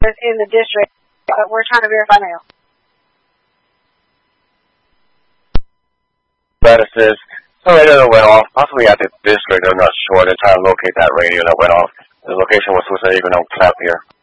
in the district, but we're trying to verify now. That says, the radio that went off, possibly at the district, I'm not sure. They're trying to locate that radio that went off. The location was supposed to even on clap here.